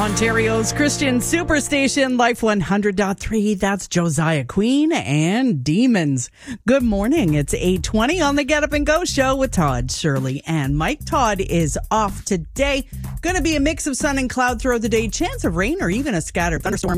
Ontario's Christian Superstation, Life 100.3. That's Josiah Queen and Demons. Good morning. It's 8:20 on the Get Up and Go show with Todd, Shirley, and Mike. Todd is off today. Going to be a mix of sun and cloud throughout the day. Chance of rain or even a scattered thunderstorm